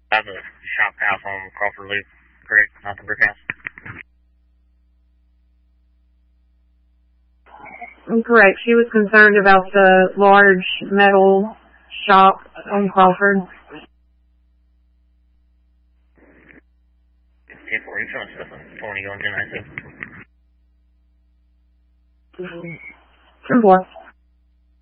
By the shop house on Crawford Loop, correct? Not the brick house? Correct. She was concerned about the large metal shop on Crawford. 10-4, you're showing stuff on 20 going to 19. 10-4.